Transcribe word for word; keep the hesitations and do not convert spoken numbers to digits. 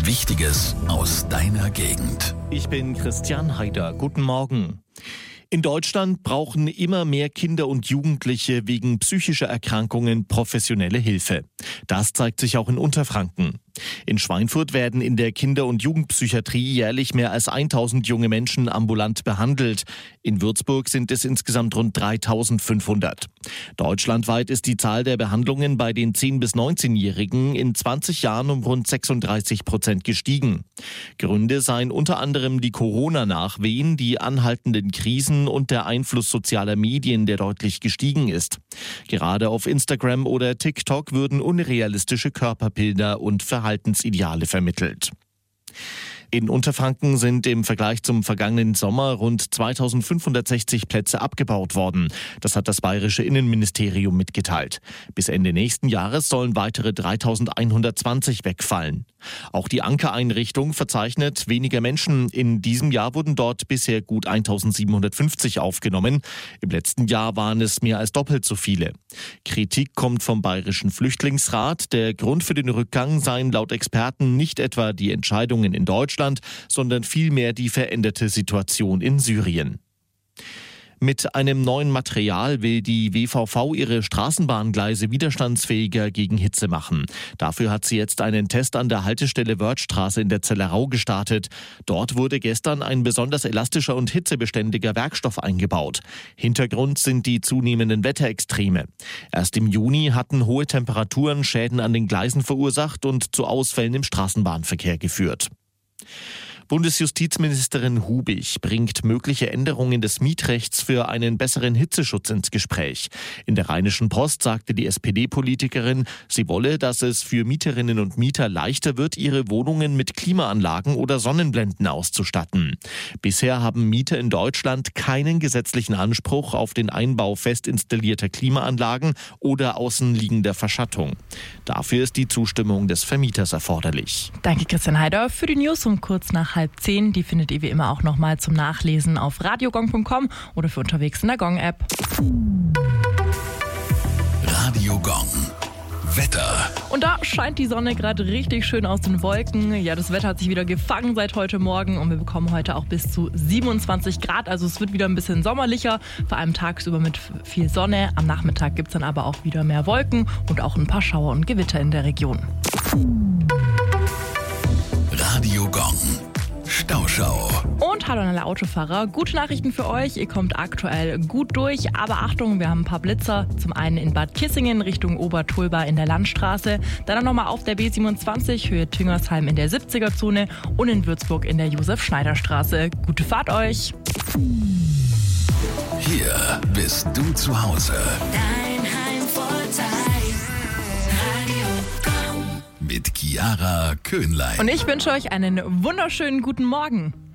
Wichtiges aus deiner Gegend. Ich bin Christian Haider. Guten Morgen. In Deutschland brauchen immer mehr Kinder und Jugendliche wegen psychischer Erkrankungen professionelle Hilfe. Das zeigt sich auch in Unterfranken. In Schweinfurt werden in der Kinder- und Jugendpsychiatrie jährlich mehr als tausend junge Menschen ambulant behandelt. In Würzburg sind es insgesamt rund dreitausendfünfhundert. Deutschlandweit ist die Zahl der Behandlungen bei den zehn- bis neunzehnjährigen in zwanzig Jahren um rund sechsunddreißig Prozent gestiegen. Gründe seien unter anderem die Corona-Nachwehen, die anhaltenden Krisen und der Einfluss sozialer Medien, der deutlich gestiegen ist. Gerade auf Instagram oder TikTok würden unrealistische Körperbilder und Verhaltensideale vermittelt. In Unterfranken sind im Vergleich zum vergangenen Sommer rund zweitausendfünfhundertsechzig Plätze abgebaut worden. Das hat das bayerische Innenministerium mitgeteilt. Bis Ende nächsten Jahres sollen weitere dreitausendeinhundertzwanzig wegfallen. Auch die Anker-Einrichtung verzeichnet weniger Menschen. In diesem Jahr wurden dort bisher gut eintausendsiebenhundertfünfzig aufgenommen. Im letzten Jahr waren es mehr als doppelt so viele. Kritik kommt vom Bayerischen Flüchtlingsrat. Der Grund für den Rückgang seien laut Experten nicht etwa die Entscheidungen in Deutschland, sondern vielmehr die veränderte Situation in Syrien. Mit einem neuen Material will die W V V ihre Straßenbahngleise widerstandsfähiger gegen Hitze machen. Dafür hat sie jetzt einen Test an der Haltestelle Wörthstraße in der Zellerau gestartet. Dort wurde gestern ein besonders elastischer und hitzebeständiger Werkstoff eingebaut. Hintergrund sind die zunehmenden Wetterextreme. Erst im Juni hatten hohe Temperaturen Schäden an den Gleisen verursacht und zu Ausfällen im Straßenbahnverkehr geführt. Bundesjustizministerin Hubig bringt mögliche Änderungen des Mietrechts für einen besseren Hitzeschutz ins Gespräch. In der Rheinischen Post sagte die S P D-Politikerin, sie wolle, dass es für Mieterinnen und Mieter leichter wird, ihre Wohnungen mit Klimaanlagen oder Sonnenblenden auszustatten. Bisher haben Mieter in Deutschland keinen gesetzlichen Anspruch auf den Einbau fest installierter Klimaanlagen oder außenliegender Verschattung. Dafür ist die Zustimmung des Vermieters erforderlich. Danke Christian Haider für die News um kurz nach halb zehn. Die findet ihr wie immer auch nochmal zum Nachlesen auf radiogong punkt com oder für unterwegs in der Gong-App. Radio Gong. Wetter. Und da scheint die Sonne gerade richtig schön aus den Wolken. Ja, das Wetter hat sich wieder gefangen seit heute Morgen und wir bekommen heute auch bis zu siebenundzwanzig Grad. Also es wird wieder ein bisschen sommerlicher, vor allem tagsüber mit viel Sonne. Am Nachmittag gibt es dann aber auch wieder mehr Wolken und auch ein paar Schauer und Gewitter in der Region. Radio Gong. Stauschau. Und hallo an alle Autofahrer. Gute Nachrichten für euch. Ihr kommt aktuell gut durch. Aber Achtung, wir haben ein paar Blitzer. Zum einen in Bad Kissingen Richtung Obertulba in der Landstraße. Dann nochmal auf der B siebenundzwanzig Höhe Tüngersheim in der siebziger-Zone. Und in Würzburg in der Josef-Schneider-Straße. Gute Fahrt euch. Hier bist du zu Hause. Dein Heimvorteil. Radio Gong. Mit Chiara Köhnlein. Und ich wünsche euch einen wunderschönen guten Morgen.